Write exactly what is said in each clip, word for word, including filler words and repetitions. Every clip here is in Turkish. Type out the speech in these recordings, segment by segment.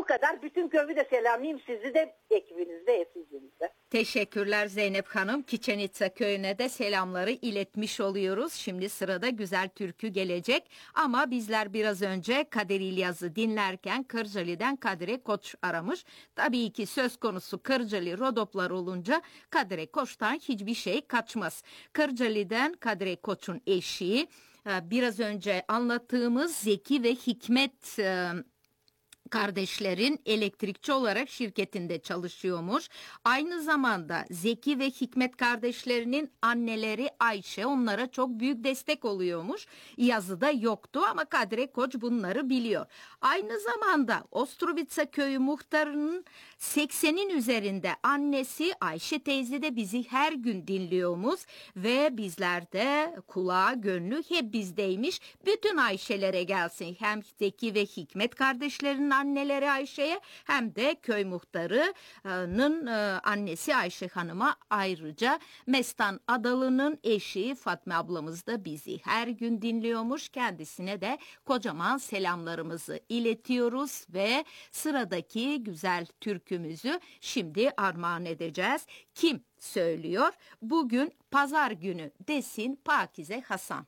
kadar. Bütün köyü de selamlayayım. Sizi de ekibinizde, hepinizde. Teşekkürler Zeynep Hanım. Kiçenitsa köyüne de selamları iletmiş oluyoruz. Şimdi sırada güzel türkü gelecek. Ama bizler biraz önce Kader İlyas'ı dinlerken Kırcaali'den Kadire Koç aramış. Tabii ki söz konusu Kırcaali Rodoplar olunca Kadire Koç'tan hiçbir şey kaçmaz. Kırcaali'den Kadire Koç'un eşi, biraz önce anlattığımız Zeki ve Hikmet kardeşlerin elektrikçi olarak şirketinde çalışıyormuş. Aynı zamanda Zeki ve Hikmet kardeşlerinin anneleri Ayşe onlara çok büyük destek oluyormuş. Yazıda yoktu ama Kadire Koç bunları biliyor. Aynı zamanda Ostrovitsa köyü muhtarının seksenin üzerinde annesi Ayşe teyze de bizi her gün dinliyormuş ve bizlerde kulağı gönlü hep bizdeymiş. Bütün Ayşelere gelsin, hem Zeki ve Hikmet kardeşlerinin anneleri Ayşe'ye hem de köy muhtarının annesi Ayşe Hanım'a, ayrıca Mestan Adalı'nın eşi Fatma ablamız da bizi her gün dinliyormuş. Kendisine de kocaman selamlarımızı iletiyoruz ve sıradaki güzel türkümüzü şimdi armağan edeceğiz. Kim söylüyor? Bugün pazar günü desin Pakize Hasan.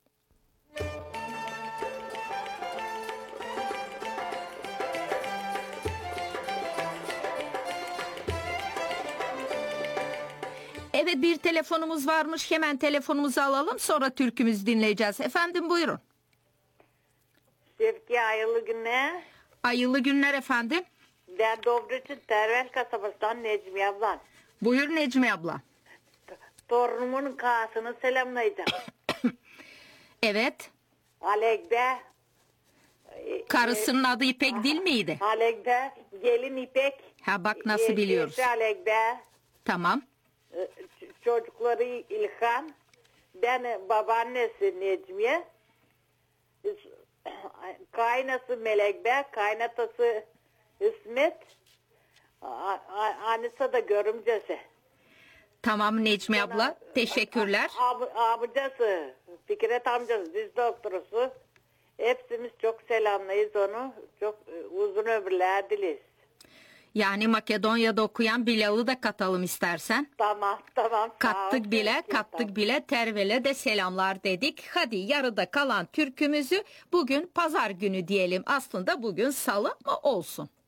Evet, bir telefonumuz varmış. Hemen telefonumuzu alalım, sonra türkümüzü dinleyeceğiz. Efendim buyurun. Sevgi hayırlı günler. Hayırlı günler efendim. Ben Dobruç'un Tervel kasabasından Necmi ablam. Buyur Necmi abla. Torunumun kasını selamlayacağım. Evet. Alek'de. Karısının adı İpek değil miydi? Alek'de gelin İpek. Ha bak nasıl biliyoruz. Alek'de. Tamam. Çocukları İlhan. Ben babaannesi Necmiye. Kaynası Melekbe. Kaynatası İsmet. Anisa da görümcesi. Tamam Necmi abla. Teşekkürler. Ab, amcası. Fikret amcası. Diz doktorusu. Hepsimiz çok selamlayız onu. Çok uzun ömürler dileriz. Yani Makedonya'da okuyan Bilal'ı da katalım istersen. Tamam tamam. Kattık bile kattık bile Tervel'e de selamlar dedik. Hadi yarıda kalan türkümüzü bugün pazar günü diyelim. Aslında bugün salı mı olsun?